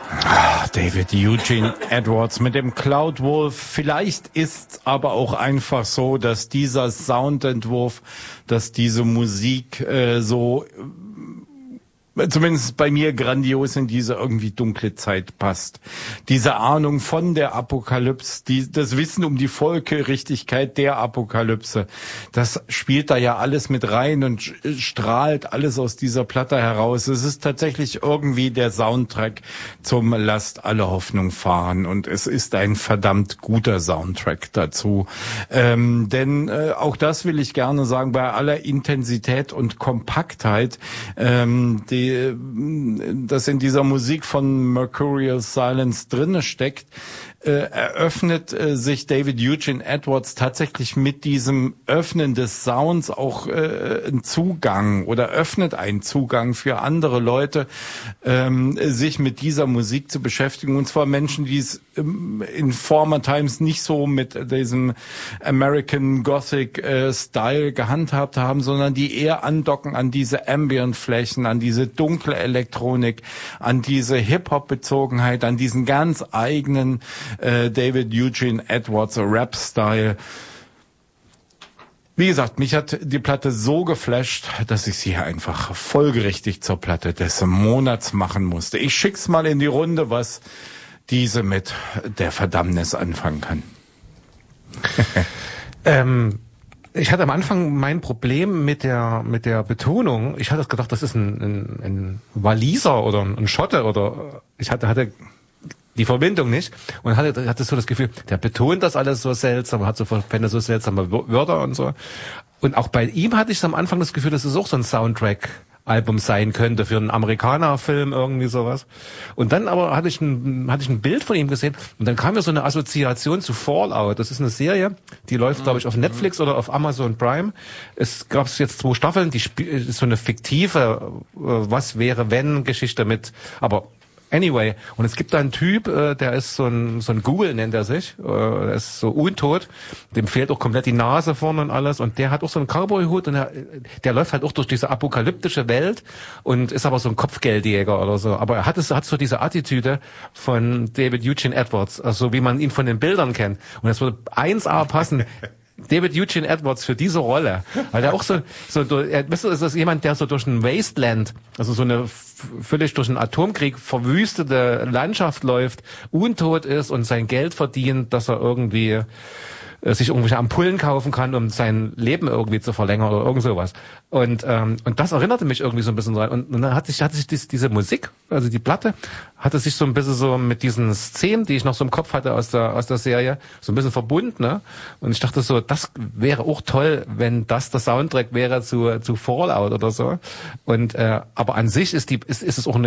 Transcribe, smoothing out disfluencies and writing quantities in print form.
David Eugene Edwards mit dem Cloud Wolf. Vielleicht ist aber auch einfach so, dass dieser Soundentwurf, dass diese Musik zumindest bei mir grandios in diese irgendwie dunkle Zeit passt. Diese Ahnung von der Apokalypse, das Wissen um die Folgerichtigkeit der Apokalypse, das spielt da ja alles mit rein und strahlt alles aus dieser Platte heraus. Es ist tatsächlich irgendwie der Soundtrack zum Lasst alle Hoffnung fahren und es ist ein verdammt guter Soundtrack dazu. Denn auch das will ich gerne sagen, bei aller Intensität und Kompaktheit, das in dieser Musik von Mercurial Silence drinne steckt, eröffnet sich David Eugene Edwards tatsächlich mit diesem Öffnen des Sounds auch einen Zugang oder öffnet einen Zugang für andere Leute, sich mit dieser Musik zu beschäftigen. Und zwar Menschen, die es in former times nicht so mit diesem American Gothic Style gehandhabt haben, sondern die eher andocken an diese Ambient-Flächen, an diese dunkle Elektronik, an diese Hip-Hop-Bezogenheit, an diesen ganz eigenen David Eugene Edwards Rap-Style. Wie gesagt, mich hat die Platte so geflasht, dass ich sie hier einfach folgerichtig zur Platte des Monats machen musste. Ich schick's mal in die Runde, was diese mit der Verdammnis anfangen kann. Ich hatte am Anfang mein Problem mit der Betonung. Ich hatte gedacht, das ist ein Waliser oder ein Schotte oder ich hatte die Verbindung nicht und hatte so das Gefühl, der betont das alles so seltsam, hat so verwendet so seltsame Wörter und so. Und auch bei ihm hatte ich am Anfang das Gefühl, dass es auch so ein Soundtrack-Album sein könnte für einen Amerikaner-Film, irgendwie sowas. Und dann aber hatte ich ein Bild von ihm gesehen und dann kam mir so eine Assoziation zu Fallout. Das ist eine Serie, die läuft, glaube ich, auf Netflix oder auf Amazon Prime. Es gab jetzt 2 Staffeln, die ist so eine fiktive Was-wäre-wenn-Geschichte mit, aber anyway, und es gibt da einen Typ, der ist so ein Ghoul, nennt er sich, der ist so untot, dem fehlt auch komplett die Nase vorne und alles, und der hat auch so einen Cowboy-Hut und der läuft halt auch durch diese apokalyptische Welt und ist aber so ein Kopfgeldjäger oder so, aber er hat so diese Attitüde von David Eugene Edwards, also wie man ihn von den Bildern kennt, und das würde 1A passen. David Eugene Edwards für diese Rolle, weil er auch ist das jemand, der so durch ein Wasteland, also so eine völlig durch einen Atomkrieg verwüstete Landschaft läuft, untot ist und sein Geld verdient, dass er irgendwie sich irgendwelche Ampullen kaufen kann, um sein Leben irgendwie zu verlängern oder irgend sowas. Und das erinnerte mich irgendwie so ein bisschen dran. Und dann hatte sich diese Musik, also die Platte, hatte sich so ein bisschen so mit diesen Szenen, die ich noch so im Kopf hatte aus der Serie, so ein bisschen verbunden, ne? Und ich dachte so, das wäre auch toll, wenn das der Soundtrack wäre zu Fallout oder so. Und aber an sich ist es auch eine